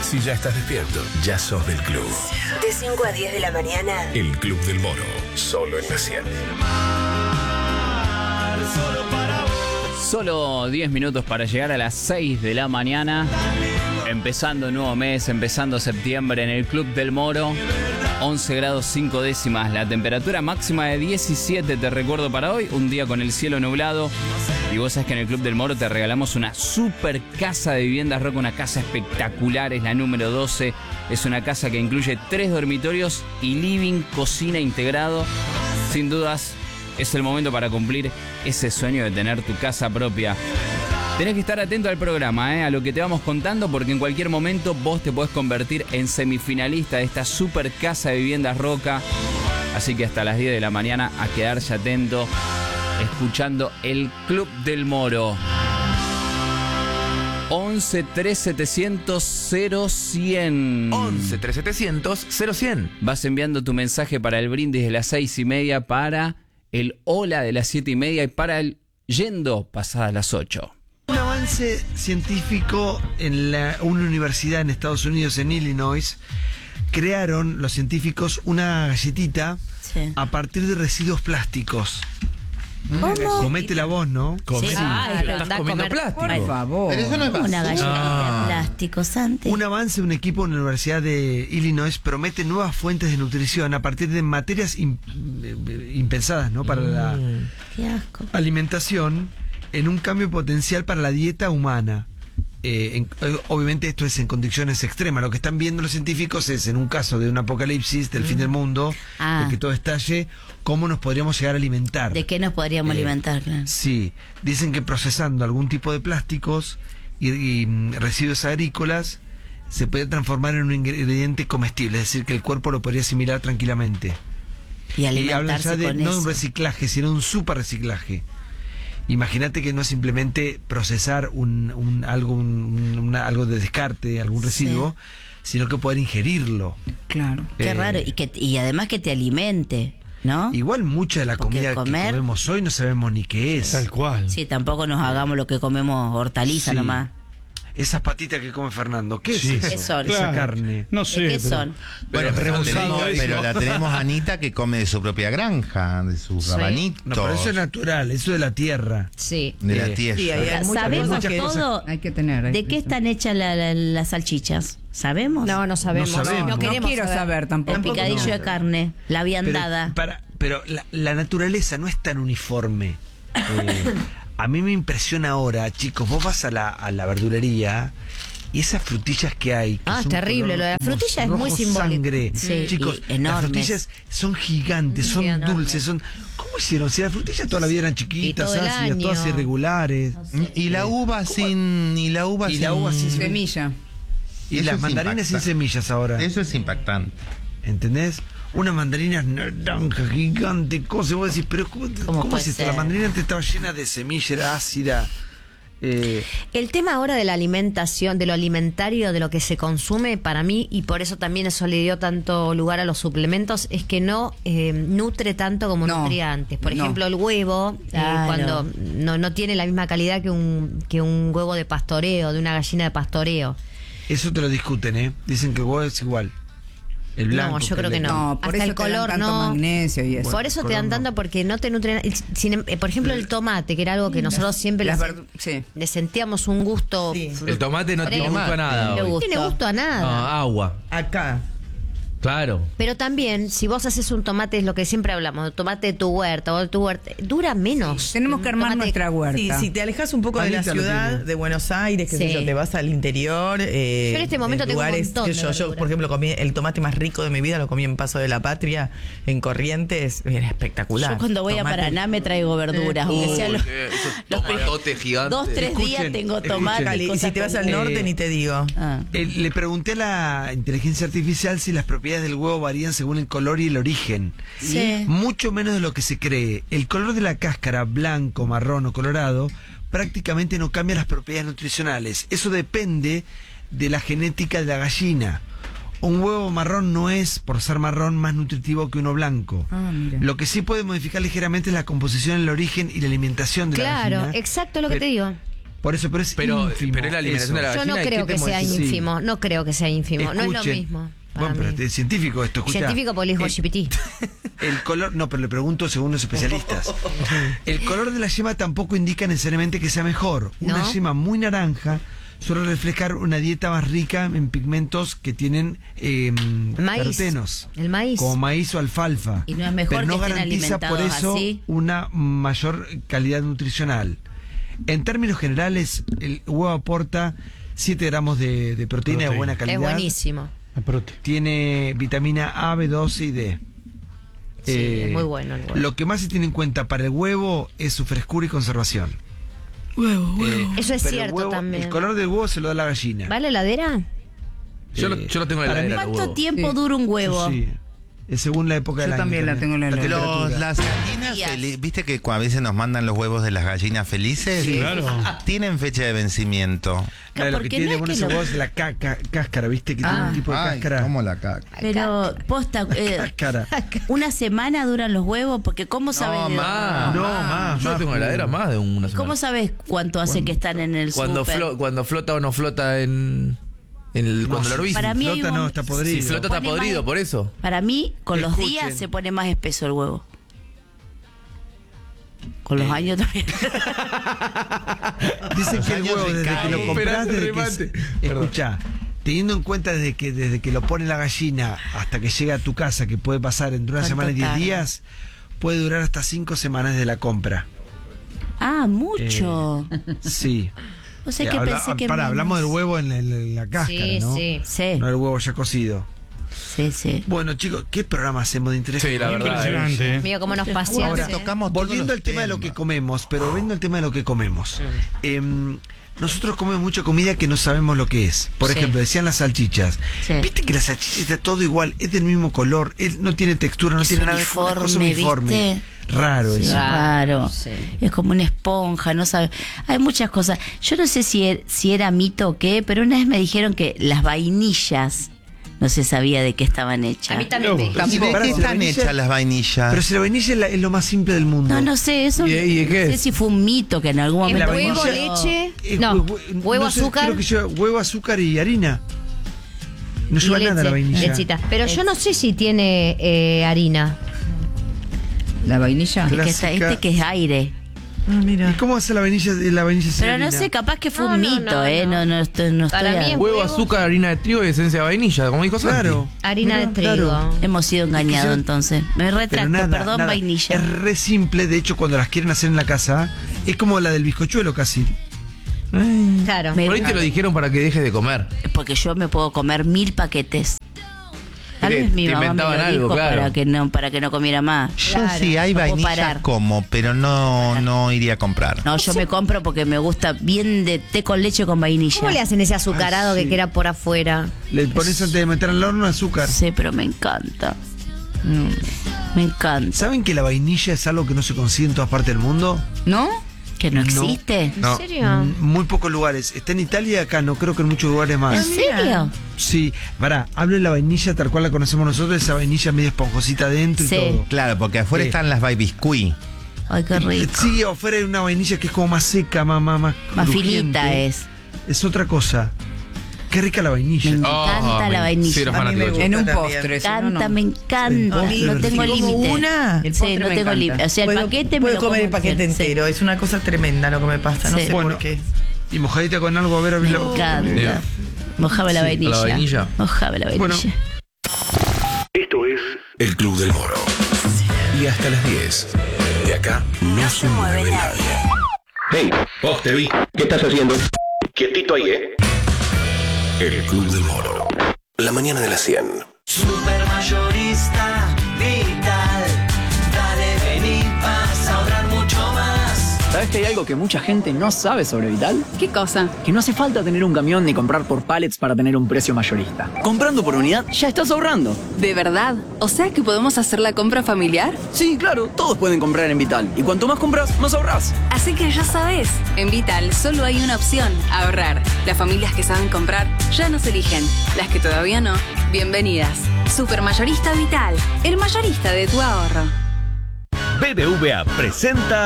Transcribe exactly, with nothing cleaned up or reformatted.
Si ya estás despierto, ya sos del club. De cinco a diez de la mañana. El Club del Moro, solo en la cien. Solo diez minutos para llegar a las seis de la mañana. Empezando nuevo mes, empezando septiembre en el Club del Moro. once grados cinco décimas, la temperatura máxima de diecisiete, te recuerdo para hoy, un día con el cielo nublado. Y vos sabés que en el Club del Moro te regalamos una super casa de viviendas Roca, una casa espectacular, es la número doce. Es una casa que incluye tres dormitorios y living, cocina integrado. Sin dudas, es el momento para cumplir ese sueño de tener tu casa propia. Tenés que estar atento al programa, ¿eh? A lo que te vamos contando, porque en cualquier momento vos te podés convertir en semifinalista de esta super casa de viviendas Roca. Así que hasta las diez de la mañana a quedarse atento, escuchando el Club del Moro. once tres setecientos cero cien. once tres setecientos cero cien. Vas enviando tu mensaje para el brindis de las seis y media, para el hola de las siete y media y para el yendo pasadas las ocho. Un avance científico en la, una universidad en Estados Unidos, en Illinois, crearon los científicos una galletita Sí. a partir de residuos plásticos. ¿Cómo? Comete la voz, ¿no? Sí. Ah, es Estás verdad, comiendo comer- plástico. Por favor. Pero eso no es Una basura. galletita de plástico, Santi. Un avance de un equipo en la Universidad de Illinois promete nuevas fuentes de nutrición a partir de materias im- eh, impensadas, ¿no? Para la Qué asco. alimentación, en un cambio potencial para la dieta humana. Eh, en- eh, obviamente esto es en condiciones extremas. Lo que están viendo los científicos es, en un caso de un apocalipsis, del fin del mundo, Ah. de que todo estalle, cómo nos podríamos llegar a alimentar. ¿De qué nos podríamos Eh, alimentar? Claro. Sí, dicen que procesando algún tipo de plásticos y, y, mm, residuos agrícolas se puede transformar en un ingrediente comestible, es decir, que el cuerpo lo podría asimilar tranquilamente. Y Y hablan alimentarse ya de con no eso. un reciclaje, sino un super reciclaje. Imagínate que no es simplemente procesar un, un algo un, una- algo de descarte, algún residuo, sino que poder ingerirlo. Claro. Qué Eh, raro. Y, que, y además que te alimente, ¿no? Igual mucha de la Porque comida comer- que comemos hoy no sabemos ni qué es. Tal cual. Sí, tampoco nos hagamos lo que comemos hortaliza Sí. nomás. Esas patitas que come Fernando, ¿qué Sí. es eso? ¿Qué son? Esa Claro. carne. No ¿De sé. qué pero- son? Bueno, Pero pero, rebusado tenemos, eso. pero la tenemos a Anita que come de su propia granja, de sus Sí. rabanitos, No, pero eso es natural, eso de la tierra. Sí. de Eh, la tierra. Sí, hay muchas ¿Sabemos cosas que todo? hay que tener. hay ¿De que qué tener. están hechas la- la- las salchichas? ¿Sabemos? No, no sabemos. No sabemos. No No queremos quiero saber, El tampoco. picadillo no. de carne, la Pero, viandada. para, pero la, la naturaleza no es tan uniforme. Eh, a mí me impresiona ahora, chicos, vos vas a la, a la verdulería y esas frutillas que hay. Que Ah, es son terrible, color lo de la como frutilla es muy rojo simbólico. Sangre. Sí, Chicos, y enormes. las frutillas son gigantes, son Sí, enormes. dulces, son. ¿Cómo hicieron? Si las frutillas toda la vida eran chiquitas, todo el ácidas, año. todas irregulares. Y la uva sin. Y la uva Y sin. la uva sin Semilla. Y Eso las es mandarinas sin impactante. semillas ahora. Eso es impactante. ¿Entendés? Unas mandarinas naranja, gigante, cosa. Y vos decís, pero ¿cómo, ¿Cómo ¿cómo puede es esto? ser? La mandarina antes estaba llena de semilla, era ácida. Eh, El tema ahora de la alimentación, de lo alimentario, de lo que se consume, para mí, y por eso también eso le dio tanto lugar a los suplementos, es que no eh, nutre tanto como No, nutría antes. Por no. ejemplo, el huevo, eh, Claro. cuando no, no tiene la misma calidad que un, que un huevo de pastoreo, de una gallina de pastoreo. eso te lo discuten, ¿eh? Dicen que el huevo es igual. El blanco. No, yo creo que no. No, por Hasta eso el te dan color tanto no. magnesio y eso. Por eso te color dan no. tanto, porque no te nutren. Sin em- eh, por ejemplo, el tomate, que era algo que nosotros siempre Las le, verdu- sí. le sentíamos un gusto. Sí. frut- El tomate no tiene Tomate. gusto a nada Le hoy. gusta. tiene gusto a nada. No, agua. Acá. Claro. Pero también, si vos haces un tomate, es lo que siempre hablamos, tomate de tu huerta o de tu huerta, dura menos. Tenemos Un que armar tomate- nuestra huerta. Sí, si te alejas un poco de la Anita lo ciudad tiene. de Buenos Aires, que Sí. sé yo, te vas al interior. Eh, Yo en este momento en tengo un lugares, montón qué de sé yo, yo, verdura. por ejemplo, comí el tomate más rico de mi vida, lo comí en Paso de la Patria, en Corrientes, era espectacular. Yo cuando voy Tomate- a Paraná me traigo verduras, aunque sea los, los pri- tomatotes gigantes. dos, tres días Escuchen, tengo escuchen. tomate. Cali, y cosas si te vas con- al norte, Eh, ni te digo. Ah. Eh, le pregunté a la inteligencia artificial si las propiedades del huevo varían según el color y el origen. Sí. Mucho menos de lo que se cree. El color de la cáscara, blanco, marrón o colorado, prácticamente no cambia las propiedades nutricionales. Eso depende de la genética de la gallina. Un huevo marrón no es, por ser marrón, más nutritivo que uno blanco. Ah, mira. Lo que sí puede modificar ligeramente es la composición, el origen y la alimentación de la Claro, gallina. exacto lo que Pero- te digo. Por eso, pero es Pero, ínfimo, pero es la alimentación eso. de la Yo no gallina. creo ¿qué que te sea molesta? ínfimo, no creo que sea ínfimo, no es lo Escuchen. mismo. para Bueno, pero mí. es científico esto, escucha. Científico por el hijo El- G P T. El color, no, pero le pregunto según los especialistas. El color de la yema tampoco indica necesariamente que sea mejor. Una ¿No? yema muy naranja suele reflejar una dieta más rica en pigmentos que tienen eh, Maíz. carotenos. El maíz. Como maíz o alfalfa. Y no es mejor pero no que estén garantiza por alimentados eso así. una mayor calidad nutricional. En términos generales, el huevo aporta siete gramos de, de proteína, Proteína. de buena calidad. Es buenísimo. Tiene vitamina A, B doce y D. Sí, es muy bueno el huevo. Lo que más se tiene en cuenta para el huevo es su frescura y conservación. Huevo, Eh, Eso es pero el cierto huevo- también. El color del huevo se lo da la gallina. ¿Va a la heladera? Yo, lo, yo lo tengo en la para mí- heladera. el ¿Cuánto huevo. tiempo dura un huevo? Eso sí. Es según la época del Yo año. también la tengo en la heladera. temperatura. Los, las gallinas Días. felices, viste que a veces nos mandan los huevos de las gallinas felices. Sí, claro. Tienen fecha de vencimiento. Claro, lo que Porque tiene no es bueno que ese lo- huevo es la caca- cáscara, ¿viste? Que tiene Ah. un tipo de Ay, cáscara. ¿cómo la caca? Pero, posta, eh, Cáscara. una semana duran los huevos, porque ¿cómo sabes? No, de- más. No, más, Yo lo más, tengo en la heladera más de una semana. ¿Cómo sabes cuánto hace que están en el Cuando, súper? flo- cuando flota o no flota en, en el, cuando lo hervís. Para mí hay Flota un- no, está podrido. Si flota está Pone podrido, más- por eso. Para mí, con los Escuchen. días se pone más espeso el huevo. Con los años también. Dicen que el años huevo, de desde que lo cae. compras, Esperando desde el que remate. se- escuchá, teniendo en cuenta desde que desde que lo pone la gallina hasta que llega a tu casa, que puede pasar entre una ¿Cuánto semana y diez tarda? días, puede durar hasta cinco semanas de la compra. Ah, mucho. Sí. O sea Eh, que habla- pensé que pará, menos. hablamos del huevo en la, en la cáscara, Sí, ¿no? sí. Sí, No el huevo ya cocido. sí, sí. Bueno, chicos, ¿qué programa hacemos de interés? Sí, la verdad. Impresionante. ¿eh? Mira cómo nos paseamos. Ahora, ¿eh? tocamos todos volviendo los al tema de lo temas. que comemos, pero volviendo al tema de lo que comemos. em, nosotros comemos mucha comida que no sabemos lo que es. Por Sí. ejemplo, decían las salchichas. Sí. Viste que la salchicha está todo igual, es del mismo color, es- no tiene textura, no Es tiene nada, es una cosa uniforme, uniforme. ¿viste? Raro Sí, eso. Raro. Sí. Es como una esponja, no sabe. Hay muchas cosas. Yo no sé si, er- si era mito o qué, pero una vez me dijeron que las vainillas no se sabía de qué estaban hechas. A mí también me Pero si ¿Y de pará, qué si la están vainilla- hechas las vainillas? Pero si la vainilla es, la- es lo más simple del mundo. No, no sé, eso. ¿Y de- y de qué no sé es? si fue un mito que en algún Es momento. huevo, vainilla- leche. Es No, hue- hue- huevo, no sé, azúcar. Creo que lleva huevo, azúcar y harina. No y lleva nada la leche, vainilla. lechita. Pero yo no sé si tiene eh, harina. La vainilla. Es que está este que es aire. Ah, mira. ¿Y cómo hace la vainilla, la vainilla sin Pero no harina? sé, capaz que fue No, un no, mito, no, ¿eh? no. No, no, estoy, no Para estoy mí a- es- Huevo, Huevo. azúcar, harina de trigo y esencia de vainilla, como dijo Santi. Claro. Harina Mirá, de trigo. claro. Hemos sido engañados yo- entonces. Me Pero retracto, nada, perdón, nada. vainilla. Es re simple, de hecho, cuando las quieren hacer en la casa, es como la del bizcochuelo casi. Claro. Me- Por ahí te lo dijeron para que dejes de comer. Porque yo me puedo comer mil paquetes. Tal Te- vez mi te mamá me inventaban lo algo, dijo claro. para que no para que no comiera más. Yo Claro, sí, hay no puedo vainilla parar. como, pero no, no iría a comprar. No, yo me compro porque me gusta bien de té con leche con vainilla. ¿Cómo le hacen ese azucarado Ay, sí. que queda por afuera? Le pones antes de meter al horno azúcar. Sí, pero me encanta. Mm, Me encanta. ¿Saben que la vainilla es algo que no se consigue en todas partes del mundo? ¿No? ¿Que no existe? ¿En No. serio? Mm, Muy pocos lugares. Está en Italia y acá, no creo que en muchos lugares ¿En más. serio? Sí, pará, hablo de la vainilla tal cual la conocemos nosotros, esa vainilla medio esponjosita adentro Sí. y todo. Claro, porque afuera Sí. están las baby biscuit. Ay, qué rico. Sí, afuera hay una vainilla que es como más seca, más, más, más, Más crujiente. finita es. Es otra cosa. Qué rica la vainilla. Me encanta la vainilla. Cero A mí me fanático. gusta. En un también. postre. si no, Encanta, no. me encanta. A mí, No tengo si como límite. una, el Sí, postre no me tengo encanta. límite. O sea, el Puedo- paquete me puedo lo comer como el paquete entero, sí. entero. Es una cosa tremenda lo que me pasa. No Sí. sé Bueno. por qué. Y mojadita con algo, a ver, a ver. Me la- encanta. Bien. Mojame la Sí, vainilla. la vainilla. Mojame la vainilla. Bueno. Esto es El Club del Moro. Y hasta las diez. De acá no se mueve nadie. Hey, vos te vi. ¿Qué estás haciendo? Quietito ahí, ¿eh? El Club del Moro. La mañana de las cien. Supermayorista Vital. Dale, vení, vas a ahorrar mucho más. ¿Sabes que hay algo que mucha gente no sabe sobre Vital? ¿Qué cosa? Que no hace falta tener un camión ni comprar por pallets para tener un precio mayorista. Comprando por unidad ya estás ahorrando. ¿De verdad? O sea que podemos hacer la compra familiar. Sí, claro, todos pueden comprar en Vital. Y cuanto más compras, más ahorrás. Así que ya sabes, en Vital solo hay una opción, ahorrar. Las familias que saben comprar ya nos eligen. Las que todavía no, bienvenidas. Supermayorista Vital, el mayorista de tu ahorro. B B V A presenta